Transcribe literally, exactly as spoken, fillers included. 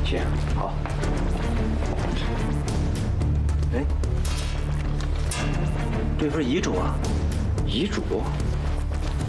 行，好。哎，这份遗嘱啊， 遗嘱。